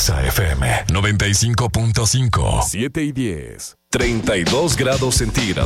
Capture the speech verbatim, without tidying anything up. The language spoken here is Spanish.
Exa F M noventa y cinco punto cinco. siete y diez. treinta y dos grados centígrados.